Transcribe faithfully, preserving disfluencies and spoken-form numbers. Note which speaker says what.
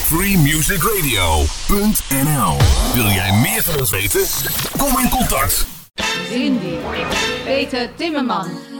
Speaker 1: free music radio punt n l. Wil jij meer van ons weten? Kom in contact.
Speaker 2: Cindy, Peter Timmerman.